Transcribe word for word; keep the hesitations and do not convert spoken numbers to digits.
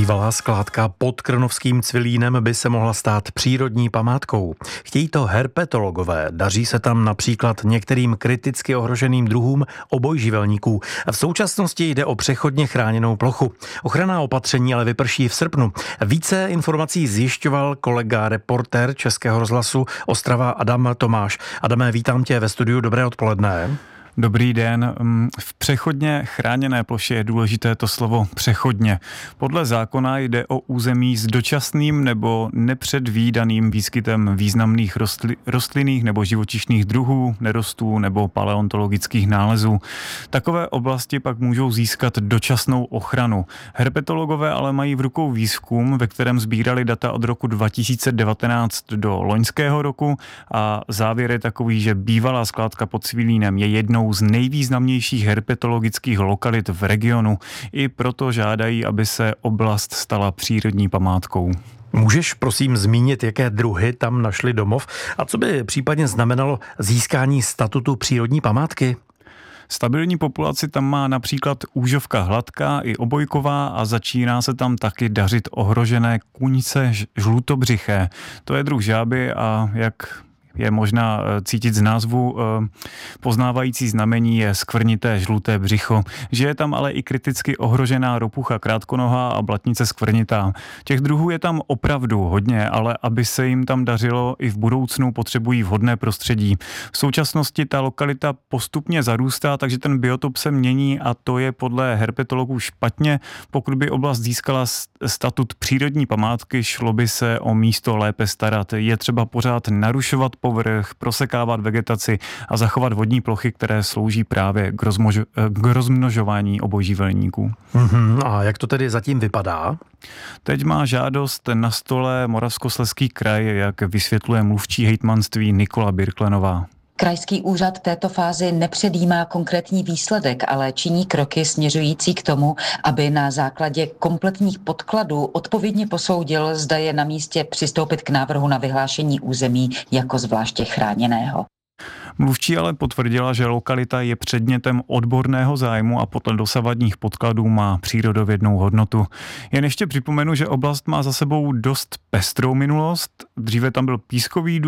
Bývalá skládka pod Krnovským Cvilínem by se mohla stát přírodní památkou. Chtějí to herpetologové. Daří se tam například některým kriticky ohroženým druhům obojživelníků. V současnosti jde o přechodně chráněnou plochu. Ochranná opatření ale vyprší v srpnu. Více informací zjišťoval kolega reportér Českého rozhlasu Ostrava Adam Tomáš. Adame, vítám tě ve studiu. Dobré odpoledne. Dobrý den. V přechodně chráněné ploše je důležité to slovo přechodně. Podle zákona jde o území s dočasným nebo nepředvídaným výskytem významných rostli, rostlinných nebo živočišných druhů, nerostů nebo paleontologických nálezů. Takové oblasti pak můžou získat dočasnou ochranu. Herpetologové ale mají v rukou výzkum, ve kterém sbírali data od roku dva tisíce devatenáct do loňského roku a závěr je takový, že bývalá skládka pod Cvilínem je jednou z nejvýznamnějších herpetologických lokalit v regionu. I proto žádají, aby se oblast stala přírodní památkou. Můžeš prosím zmínit, jaké druhy tam našly domov a co by případně znamenalo získání statutu přírodní památky? Stabilní populaci tam má například úžovka hladká i obojková a začíná se tam taky dařit ohrožené kůňce žlutobřiché. To je druh žáby a jak je možná cítit z názvu, poznávající znamení je skvrnité žluté břicho. Žije tam ale i kriticky ohrožená ropucha krátkonohá a blatnice skvrnitá. Těch druhů je tam opravdu hodně, ale aby se jim tam dařilo i v budoucnu, potřebují vhodné prostředí. V současnosti ta lokalita postupně zarůstá, takže ten biotop se mění a to je podle herpetologů špatně. Pokud by oblast získala statut přírodní památky, šlo by se o místo lépe starat. Je třeba pořád narušovat povrch, prosekávat vegetaci a zachovat vodní plochy, které slouží právě k, rozmož- k rozmnožování obojživelníků. Mm-hmm. A jak to tedy zatím vypadá? Teď má žádost na stole Moravskoslezský kraj, jak vysvětluje mluvčí hejtmanství Nikola Birklenová. Krajský úřad v této fázi nepředjímá konkrétní výsledek, ale činí kroky směřující k tomu, aby na základě kompletních podkladů odpovědně posoudil, zda je na místě přistoupit k návrhu na vyhlášení území jako zvláště chráněného. Mluvčí ale potvrdila, že lokalita je předmětem odborného zájmu a podle dosavadních podkladů má přírodovědnou hodnotu. Jen ještě připomenu, že oblast má za sebou dost pestrou minulost. Dříve tam byl pískový důl,